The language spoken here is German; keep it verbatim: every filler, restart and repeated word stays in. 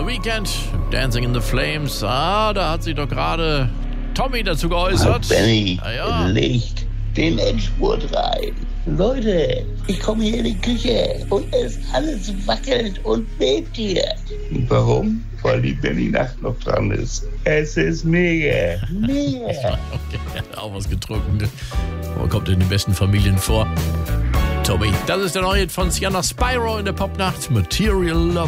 Weeknd, Dancing in the Flames. Ah, da hat sich doch gerade Tommy dazu geäußert. Ah, Benny, ah, ja. legt den Endspurt rein. Leute, ich komme hier in die Küche und es alles wackelt und bebt hier. Warum? Weil die Benny-Nacht noch dran ist. Es ist mega, mega. Okay, auch was getrunken. Wo kommt in den besten Familien vor? Tommy, das ist der neue von Sienna Spyro in der Popnacht. Material Love.